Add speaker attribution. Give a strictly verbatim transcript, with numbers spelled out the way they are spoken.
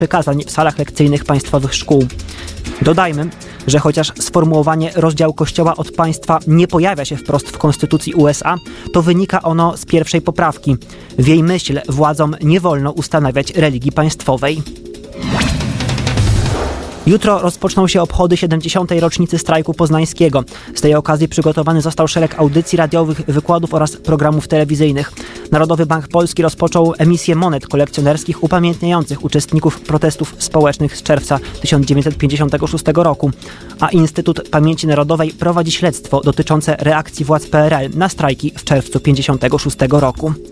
Speaker 1: przykazań w salach lekcyjnych państwowych szkół. Dodajmy, że chociaż sformułowanie rozdział Kościoła od państwa nie pojawia się wprost w Konstytucji U S A, to wynika ono z pierwszej poprawki. W jej myśl władzom nie wolno ustanawiać religii państwowej. Jutro rozpoczną się obchody siedemdziesiątej rocznicy strajku poznańskiego. Z tej okazji przygotowany został szereg audycji radiowych, wykładów oraz programów telewizyjnych. Narodowy Bank Polski rozpoczął emisję monet kolekcjonerskich upamiętniających uczestników protestów społecznych z czerwca tysiąc dziewięćset pięćdziesiątego szóstego roku, a Instytut Pamięci Narodowej prowadzi śledztwo dotyczące reakcji władz P R L na strajki w czerwcu tysiąc dziewięćset pięćdziesiątego szóstego roku.